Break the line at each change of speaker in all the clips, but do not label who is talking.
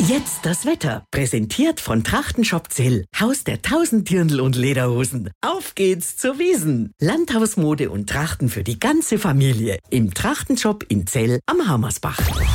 Jetzt das Wetter. Präsentiert von Trachtenshop Zell. Haus der 1000 Dirndl und Lederhosen. Auf geht's zur Wiesn. Landhausmode und Trachten für die ganze Familie. Im Trachtenshop in Zell am Hammersbach.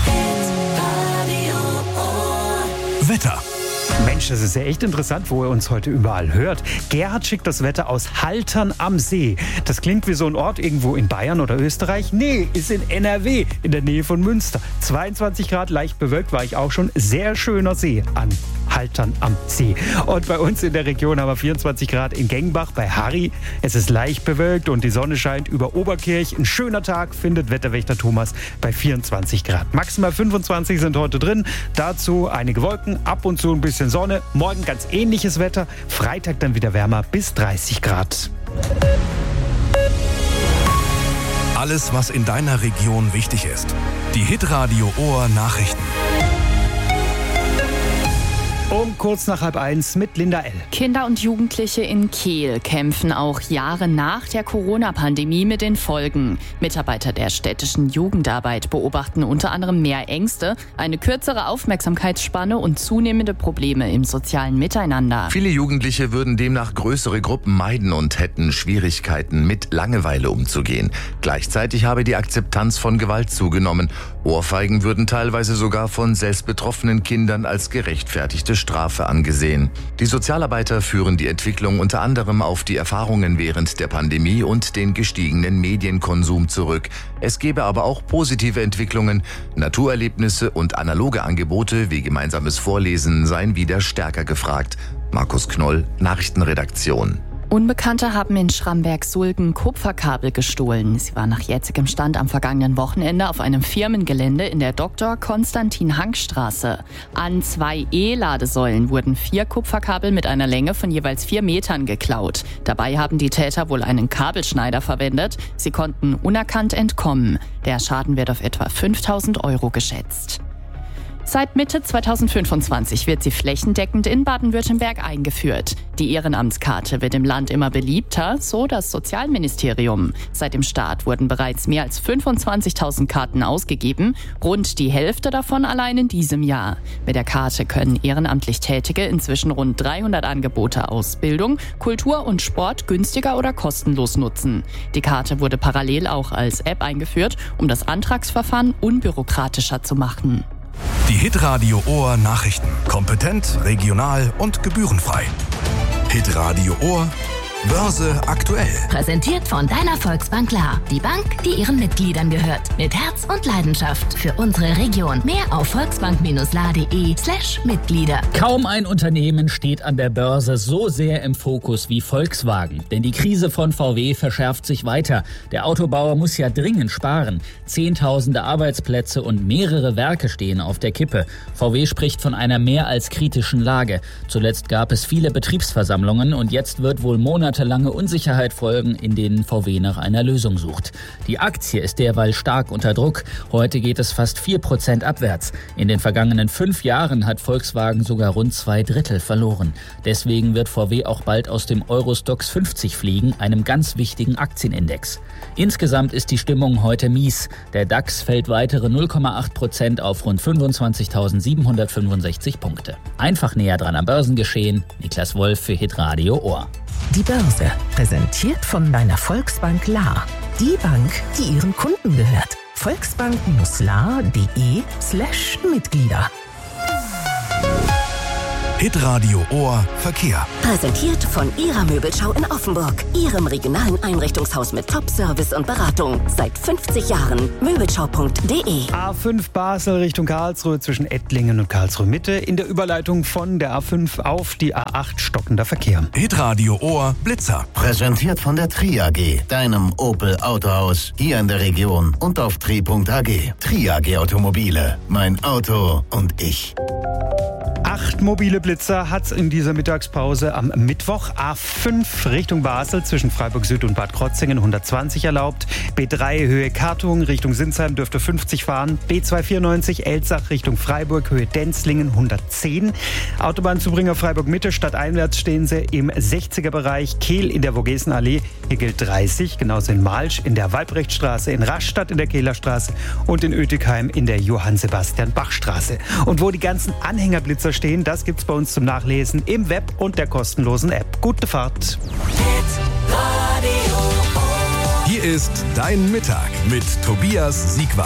Wetter.
Mensch, das ist ja echt interessant, wo ihr uns heute überall hört. Gerhard schickt das Wetter aus Haltern am See. Das klingt wie so ein Ort irgendwo in Bayern oder Österreich. Nee, ist in NRW, in der Nähe von Münster. 22 Grad, leicht bewölkt, war ich auch schon. Sehr schöner See an Haltern am See. Und bei uns in der Region haben wir 24 Grad in Gengbach bei Harry. Es ist leicht bewölkt und die Sonne scheint über Oberkirch. Ein schöner Tag, findet Wetterwächter Thomas bei 24 Grad. Maximal 25 sind heute drin. Dazu einige Wolken, ab und zu ein bisschen Sonne. Morgen ganz ähnliches Wetter. Freitag dann wieder wärmer bis 30 Grad.
Alles, was in deiner Region wichtig ist. Die Hitradio Ohr Nachrichten.
Um kurz nach 12:30 mit Linda L.
Kinder und Jugendliche in Kehl kämpfen auch Jahre nach der Corona-Pandemie mit den Folgen. Mitarbeiter der städtischen Jugendarbeit beobachten unter anderem mehr Ängste, eine kürzere Aufmerksamkeitsspanne und zunehmende Probleme im sozialen Miteinander.
Viele Jugendliche würden demnach größere Gruppen meiden und hätten Schwierigkeiten, mit Langeweile umzugehen. Gleichzeitig habe die Akzeptanz von Gewalt zugenommen. Ohrfeigen würden teilweise sogar von selbstbetroffenen Kindern als gerechtfertigte Strafe angesehen. Die Sozialarbeiter führen die Entwicklung unter anderem auf die Erfahrungen während der Pandemie und den gestiegenen Medienkonsum zurück. Es gebe aber auch positive Entwicklungen. Naturerlebnisse und analoge Angebote wie gemeinsames Vorlesen seien wieder stärker gefragt. Markus Knoll, Nachrichtenredaktion.
Unbekannte haben in Schramberg-Sulgen Kupferkabel gestohlen. Sie waren nach jetzigem Stand am vergangenen Wochenende auf einem Firmengelände in der Dr.-Konstantin-Hank-Straße. An 2 E-Ladesäulen wurden 4 Kupferkabel mit einer Länge von jeweils 4 Metern geklaut. Dabei haben die Täter wohl einen Kabelschneider verwendet. Sie konnten unerkannt entkommen. Der Schaden wird auf etwa 5.000 € geschätzt. Seit Mitte 2025 wird sie flächendeckend in Baden-Württemberg eingeführt. Die Ehrenamtskarte wird im Land immer beliebter, so das Sozialministerium. Seit dem Start wurden bereits mehr als 25.000 Karten ausgegeben, rund die Hälfte davon allein in diesem Jahr. Mit der Karte können ehrenamtlich Tätige inzwischen rund 300 Angebote aus Bildung, Kultur und Sport günstiger oder kostenlos nutzen. Die Karte wurde parallel auch als App eingeführt, um das Antragsverfahren unbürokratischer zu machen.
Die Hitradio Ohr Nachrichten. Kompetent, regional und gebührenfrei. Hitradio Ohr Börse aktuell.
Präsentiert von deiner Volksbank Klar. Die Bank, die ihren Mitgliedern gehört. Mit Herz und Leidenschaft für unsere Region. Mehr auf volksbank-la.de/Mitglieder.
Kaum ein Unternehmen steht an der Börse so sehr im Fokus wie Volkswagen. Denn die Krise von VW verschärft sich weiter. Der Autobauer muss ja dringend sparen. Zehntausende Arbeitsplätze und mehrere Werke stehen auf der Kippe. VW spricht von einer mehr als kritischen Lage. Zuletzt gab es viele Betriebsversammlungen und jetzt wird wohl monatelange Unsicherheit folgen, in denen VW nach einer Lösung sucht. Die Aktie ist derweil stark unter Druck. Heute geht es fast 4% abwärts. In den vergangenen 5 Jahren hat Volkswagen sogar rund 2/3 verloren. Deswegen wird VW auch bald aus dem Euro-Stoxx 50 fliegen, einem ganz wichtigen Aktienindex. Insgesamt ist die Stimmung heute mies. Der DAX fällt weitere 0,8% auf rund 25.765 Punkte. Einfach näher dran am Börsengeschehen. Niklas Wolf für Hitradio Ohr.
Die Börse, präsentiert von deiner Volksbank La. Die Bank, die ihren Kunden gehört. Volksbank-la.de/Mitglieder.
Hitradio Ohr Verkehr.
Präsentiert von Ihrer Möbelschau in Offenburg. Ihrem regionalen Einrichtungshaus mit Top-Service und Beratung. Seit 50 Jahren. Möbelschau.de.
A5 Basel Richtung Karlsruhe zwischen Ettlingen und Karlsruhe Mitte. In der Überleitung von der A5 auf die A8 stockender Verkehr.
Hitradio Ohr Blitzer.
Präsentiert von der Tri AG, deinem Opel Autohaus hier in der Region und auf tri.ag. Tri AG Automobile. Mein Auto und ich.
8 mobile Blitzer hat es in dieser Mittagspause am Mittwoch. A5 Richtung Basel zwischen Freiburg Süd und Bad Krotzingen 120 erlaubt. B3 Höhe Kartung Richtung Sinsheim dürfte 50 fahren. B294 Elzach Richtung Freiburg Höhe Denzlingen 110. Autobahnzubringer Freiburg Mitte stadteinwärts stehen sie im 60er-Bereich. Kehl in der Vogesenallee, hier gilt 30. Genauso in Malsch in der Walbrechtstraße, in Rastatt in der Kehlerstraße und in Oetikheim in der Johann-Sebastian-Bach-Straße. Und wo die ganzen Anhängerblitzer stehen, das gibt's bei uns zum Nachlesen im Web und der kostenlosen App. Gute Fahrt.
Hier ist Dein Mittag mit Tobias Siegwart.